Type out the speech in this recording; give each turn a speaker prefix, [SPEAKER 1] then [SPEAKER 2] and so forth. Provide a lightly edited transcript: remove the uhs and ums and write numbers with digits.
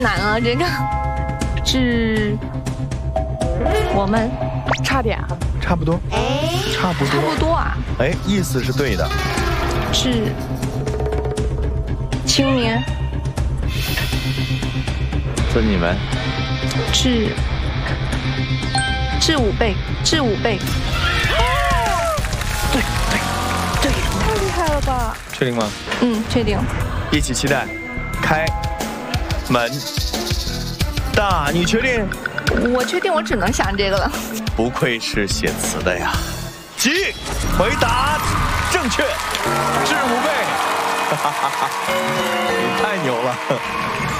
[SPEAKER 1] 难啊，这个致我们
[SPEAKER 2] 差点啊，
[SPEAKER 3] 差不多，差不多，
[SPEAKER 1] 差不多啊。
[SPEAKER 3] 哎，意思是对的。
[SPEAKER 1] 致青年，
[SPEAKER 3] 是你们。
[SPEAKER 1] 致五倍，致五倍。
[SPEAKER 3] 对，
[SPEAKER 2] 太厉害了吧！
[SPEAKER 3] 确定吗？
[SPEAKER 1] 嗯，确定。
[SPEAKER 3] 一起期待。开门大，你确定？
[SPEAKER 1] 我确定，我只能想这个了。
[SPEAKER 3] 不愧是写词的呀！急，回答正确，致五倍，哈哈哈哈！你太牛了。